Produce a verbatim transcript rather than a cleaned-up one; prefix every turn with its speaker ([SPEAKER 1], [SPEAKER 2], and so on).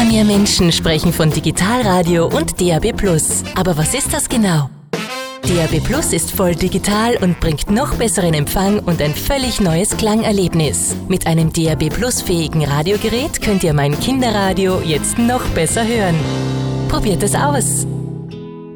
[SPEAKER 1] mehr Menschen sprechen von Digitalradio und D A B plus. Aber was ist das genau? D A B plus ist voll digital und bringt noch besseren Empfang und ein völlig neues Klangerlebnis. Mit einem D A B plus fähigen Radiogerät könnt ihr mein Kinderradio jetzt noch besser hören. Probiert es aus!